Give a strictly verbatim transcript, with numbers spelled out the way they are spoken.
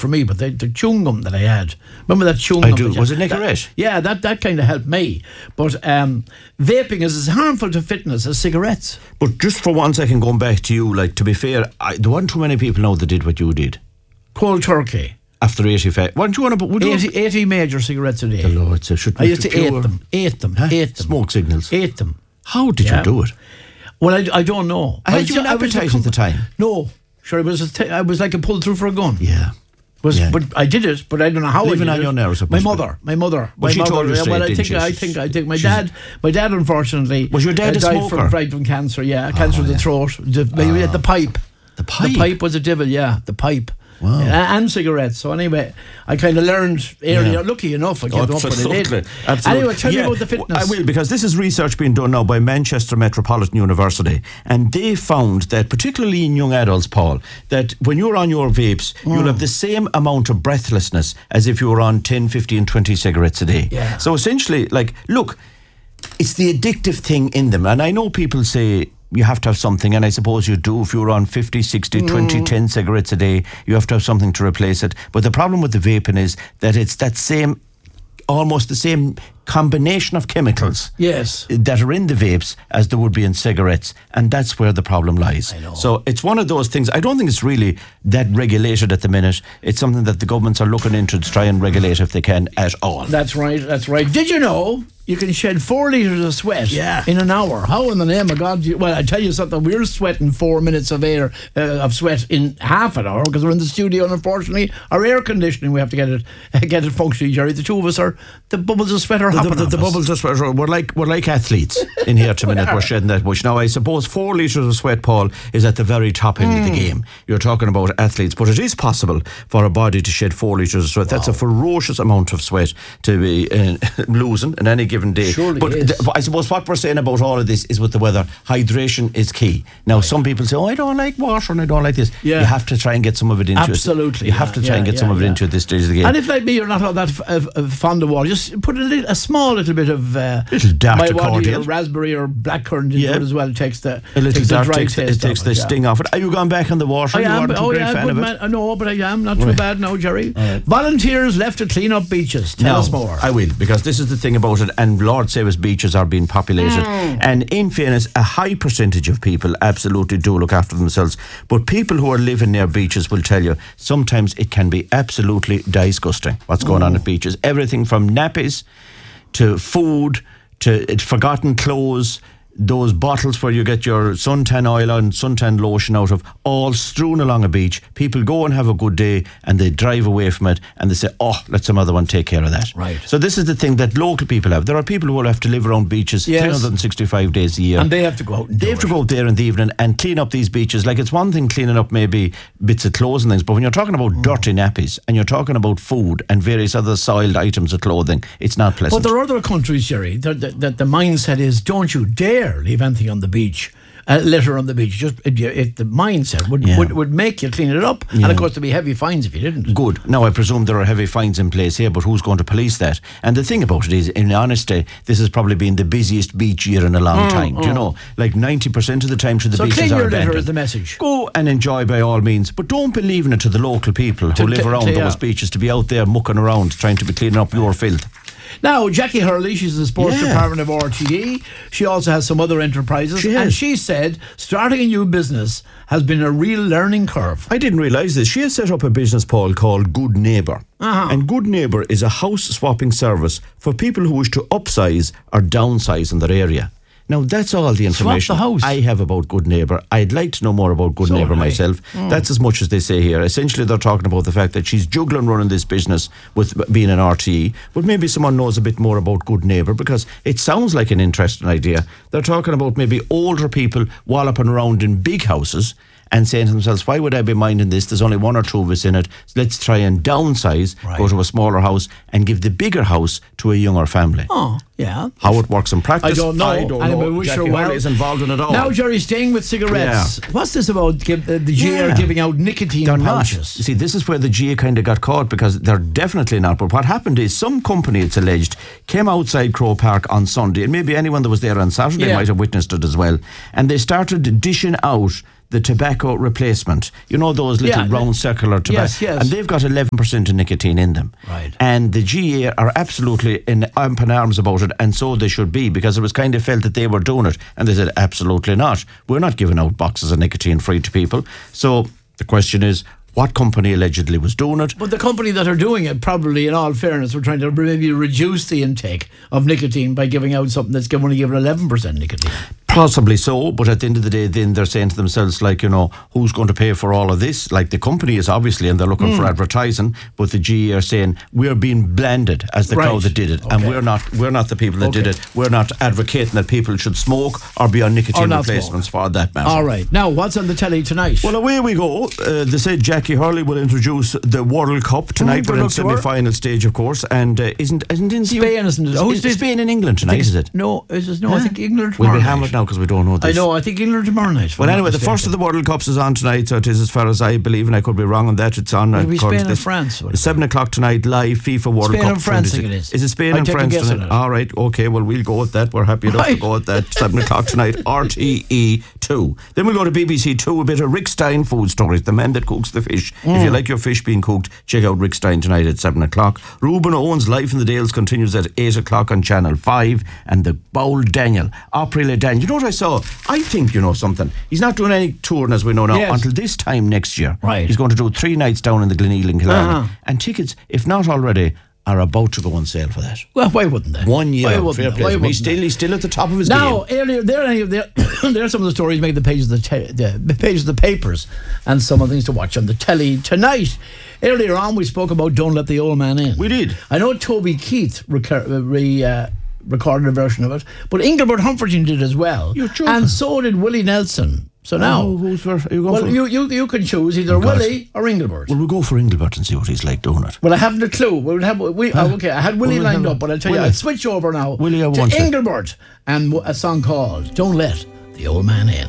for me, but the, the chewing gum that I had, remember that chewing I gum? do. that you- Was it that- Nicorette? Yeah, that, that kind of helped me. But um, vaping is as harmful to fitness as cigarettes. But just for one second, going back to you, like, to be fair, I, there weren't too many people now that did what you did. Cold turkey. After eighty-five. Weren't you on about... would you- eighty, eighty major cigarettes a day. The Lord, so should I used to Mister eat Pure- them. Ate them. Huh? Ate them. Smoke signals. Ate them. How did Yeah. you do it? Well, I, I don't know. Had I, you an I was a appetite at the time? No. Sure, it was a t- I was like a pull through for a gun. Yeah. Was, Yeah. But I did it, but I don't know how Living I did on it. your nerves, it My must be. mother, my mother, Well, my she mother. told you yeah, straight, well, I didn't think, she? I think, I think my She's- dad, my dad, unfortunately, Was your dad uh, a died smoker? from died from cancer. Yeah, cancer of the yeah. throat. The, the, the pipe. The pipe? The pipe was a devil. Yeah, the pipe. Wow. Yeah, and cigarettes. So anyway, I kind of learned earlier. Yeah. Lucky enough, I kept up with it. Absolutely. Absolutely. Anyway, tell Yeah, me about the fitness. I will, because this is research being done now by Manchester Metropolitan University, and they found that, particularly in young adults, Paul, that when you're on your vapes, Mm. you'll have the same amount of breathlessness as if you were on ten, fifteen, twenty cigarettes a day. Yeah. So essentially, like, look, it's the addictive thing in them, and I know people say you have to have something, and I suppose you do. If you're on fifty, sixty, twenty, ten cigarettes a day, you have to have something to replace it. But the problem with the vaping is that it's that same, almost the same combination of chemicals Yes. that are in the vapes as there would be in cigarettes, and that's where the problem lies. I know. So it's one of those things. I don't think it's really that regulated at the minute. It's something that the governments are looking into to try and regulate if they can at all. That's right, that's right. Did you know you can shed four litres of sweat Yeah. in an hour? How in the name of God do you, well, I tell you something, we're sweating four minutes of air, uh, of sweat in half an hour because we're in the studio, and unfortunately our air conditioning, we have to get it get it functioning, Jerry. The two of us are, the bubbles of sweat are The, hopping the, off the us. bubbles of sweat, we're like we're like athletes in here at a minute. are. We're shedding that much. Now, I suppose four litres of sweat, Paul, is at the very top end of the game. You're talking about athletes, but it is possible for a body to shed four litres of sweat. That's a ferocious amount of sweat to be uh, losing in any given day. Surely but is. th- I suppose what we're saying about all of this is with the weather, hydration is key. Now, some people say, oh, I don't like water and I don't like this. Yeah. You have to try and get some of it into it. Absolutely, You have yeah, to try and yeah, get some yeah, of it yeah. into it this stage of the game. And if, like me, you're not all that f- uh, uh, fond of water, just put a, little, a small little bit of uh, Little dart my of water, cordial. or raspberry or blackcurrant into Yeah. it as well. It takes the, a little takes the dart dry takes, taste it takes off the it, yeah. sting off it. Are you gone back on the water? I you am, aren't a oh great yeah, fan good of it? man. I know, but I am not too Right. bad now, Jerry. Volunteers left to clean up beaches. Tell No, us more. I will, because this is the thing about it, and Lord save us, beaches are being populated. And in fairness, a high percentage of people absolutely do look after themselves. But people who are living near beaches will tell you sometimes it can be absolutely disgusting what's going on at beaches. Everything from nappies to food to uh, forgotten clothes, those bottles where you get your suntan oil and suntan lotion out of, all strewn along a beach. People go and have a good day and they drive away from it and they say, oh, let some other one take care of that. Right. So this is the thing that local people have. There are people who will have to live around beaches Yes. three hundred sixty-five days a year. And they have to go out and They do have to it. go out there in the evening and clean up these beaches. Like, it's one thing cleaning up maybe bits of clothes and things, but when you're talking about dirty nappies and you're talking about food and various other soiled items of clothing, it's not pleasant. But there are other countries, Jerry, that, that, that the mindset is, don't you dare leave anything on the beach, uh, litter on the beach. Just it, it, the mindset would, Yeah. would would make you clean it up, and of course there'd be heavy fines if you didn't. Good. Now, I presume there are heavy fines in place here, but who's going to police that? And the thing about it is, in honesty, this has probably been the busiest beach year in a long time. Do you know? Like ninety percent of the time, to the So beaches clean are your litter abandoned. is the message. Go and enjoy by all means, but don't be leaving it to the local people who To- live to- around to- those yeah. beaches to be out there mucking around trying to be cleaning up your filth. Now, Jackie Hurley, she's the sports Yeah. department of R T E. She also has some other enterprises. She and has. she said starting a new business has been a real learning curve. I didn't realise this. She has set up a business, Paul, called Good Neighbour. Uh-huh. And Good Neighbour is a house swapping service for people who wish to upsize or downsize in their area. Now, that's all the information the house. I have about Good Neighbour. I'd like to know more about Good So Neighbour would I. myself. That's as much as they say here. Essentially, they're talking about the fact that she's juggling running this business with being an R T E, but maybe someone knows a bit more about Good Neighbour, because it sounds like an interesting idea. They're talking about maybe older people walloping around in big houses and saying to themselves, why would I be minding this? There's only one or two of us in it. So let's try and downsize, Right. go to a smaller house and give the bigger house to a younger family. Oh, yeah. How it works in practice, I don't know. I don't Anyway, know. wish her Jackie well. Hurley is involved in it all. Now, Jerry, staying with cigarettes. What's this about? Give, uh, the G A are Yeah. giving out nicotine They're not. pouches. You see, this is where the G A kind of got caught, because they're definitely not. But what happened is some company, it's alleged, came outside Crow Park on Sunday, and maybe anyone that was there on Saturday Yeah. might have witnessed it as well, and they started dishing out the tobacco replacement. You know those little Yeah, round circular tobacco, yes, yes. and they've got eleven percent of nicotine in them. Right. And the G A are absolutely in up in arms about it, and so they should be, because it was kind of felt that they were doing it, and they said absolutely not. We're not giving out boxes of nicotine free to people. So the question is, what company allegedly was doing it? But the company that are doing it, probably, in all fairness, were trying to maybe reduce the intake of nicotine by giving out something that's only given eleven percent nicotine. Possibly so, but at the end of the day, then they're saying to themselves, like, you know, who's going to pay for all of this? Like, the company is obviously, and they're looking mm. for advertising, but the G A are saying we're being blended as the right. crowd that did it, okay. and we're not we're not the people that okay. did it. We're not advocating that people should smoke or be on nicotine replacements smoke. for that matter. All right. Now, what's on the telly tonight? Well, away we go. Uh, they said Jackie Hurley will introduce the World Cup tonight. Mm, we're in semi-final stage, of course, and uh, isn't isn't in Spain, isn't it? Oh, is, is Spain in England tonight? Is it? No, is it? No, huh? I think England. We'll be night. hammered now because we don't know this. I know. I think England tomorrow night. Well, anyway, the first of the World Cups is on tonight, so it is, as far as I believe, and I could be wrong on that. It's on. It'll be Spain and France. It's seven o'clock tonight, live FIFA World Spain Cup. and France, I think it is. Is it Spain I'd and take a France guess tonight? on it. All right, okay. Well, we'll go with that. We're happy enough Right. to go with that. Seven o'clock tonight, R T E two. Then we'll go to B B C Two. A bit of Rick Stein food stories. The man that cooks the fish. Mm. If you like your fish being cooked, check out Rick Stein tonight at seven o'clock. Reuben Owens' Life in the Dales continues at eight o'clock on Channel Five, and the Bowl Daniel, Opry Le Daniel. You know what I saw? I think you know something. He's not doing any touring, as we know now, Yes. until this time next year. Right. He's going to do three nights down in the Gleneagles in Killarney, Uh-huh. and tickets, if not already, are about to go on sale for that. Well, why wouldn't they? One year. Why wouldn't Fair they? play Why to him. wouldn't He's still, they? he's still at the top of his Now, game. earlier, there, are, there, there are some of the stories make the pages of the, te- the pages of the papers, and some of the things to watch on the telly tonight. Earlier on, we spoke about Don't Let the Old Man In. We did. I know Toby Keith recur- re, uh, recorded a version of it, but Engelbert Humphrey did as well. You're joking. And so did Willie Nelson. So now, Oh, who's for, are you going well, for? you, you you can choose either God. Willie or Engelbert. Well, we'll go for Engelbert and see what he's like doing it. Well, I haven't a clue. We'll have, we, oh, okay, I had Willie We'll lined have- up, but I'll tell you, Willie. I'll switch over now Willie, I to want it. Engelbert and a song called Don't Let the Old Man In.